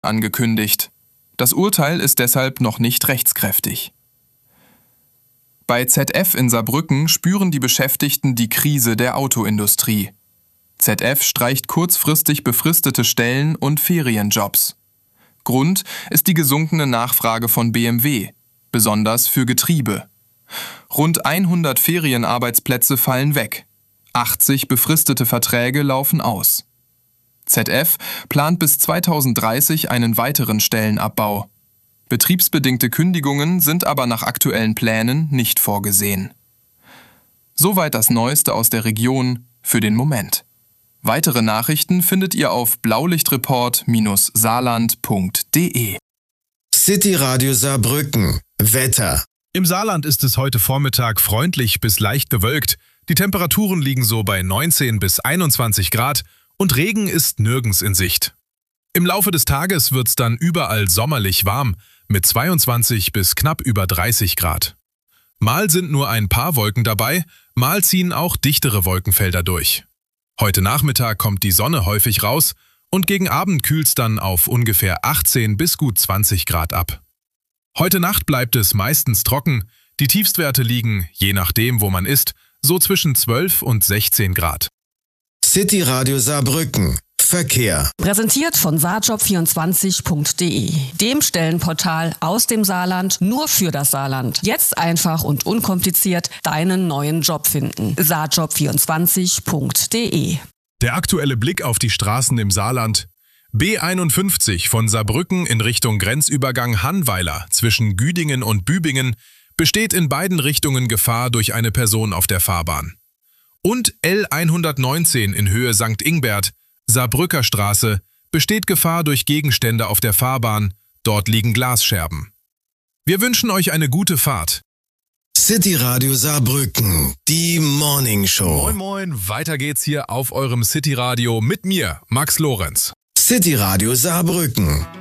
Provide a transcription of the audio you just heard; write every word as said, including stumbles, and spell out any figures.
angekündigt. Das Urteil ist deshalb noch nicht rechtskräftig. Bei Z F in Saarbrücken spüren die Beschäftigten die Krise der Autoindustrie. Z F streicht kurzfristig befristete Stellen und Ferienjobs. Grund ist die gesunkene Nachfrage von B M W, besonders für Getriebe. Rund hundert Ferienarbeitsplätze fallen weg. achtzig befristete Verträge laufen aus. Z F plant bis zweitausenddreißig einen weiteren Stellenabbau. Betriebsbedingte Kündigungen sind aber nach aktuellen Plänen nicht vorgesehen. Soweit das Neueste aus der Region für den Moment. Weitere Nachrichten findet ihr auf blaulichtreport Bindestrich saarland Punkt de. City Radio Saarbrücken. Wetter. Im Saarland ist es heute Vormittag freundlich bis leicht bewölkt. Die Temperaturen liegen so bei neunzehn bis einundzwanzig Grad und Regen ist nirgends in Sicht. Im Laufe des Tages wird's dann überall sommerlich warm mit zweiundzwanzig bis knapp über dreißig Grad. Mal sind nur ein paar Wolken dabei, mal ziehen auch dichtere Wolkenfelder durch. Heute Nachmittag kommt die Sonne häufig raus und gegen Abend kühlt's dann auf ungefähr achtzehn bis gut zwanzig Grad ab. Heute Nacht bleibt es meistens trocken, die Tiefstwerte liegen, je nachdem wo man ist, so zwischen zwölf und sechzehn Grad. City Radio Saarbrücken. Verkehr. Präsentiert von saarjob vierundzwanzig Punkt de, dem Stellenportal aus dem Saarland nur für das Saarland. Jetzt einfach und unkompliziert deinen neuen Job finden. saarjob vierundzwanzig Punkt de. Der aktuelle Blick auf die Straßen im Saarland. B einundfünfzig von Saarbrücken in Richtung Grenzübergang Hannweiler zwischen Güdingen und Bübingen besteht in beiden Richtungen Gefahr durch eine Person auf der Fahrbahn. Und L hundertneunzehn in Höhe Sankt Ingbert, Saarbrücker Straße, besteht Gefahr durch Gegenstände auf der Fahrbahn, dort liegen Glasscherben. Wir wünschen euch eine gute Fahrt. City Radio Saarbrücken, die Morning Show. Moin moin, weiter geht's hier auf eurem City Radio mit mir, Max Lorenz. City Radio Saarbrücken.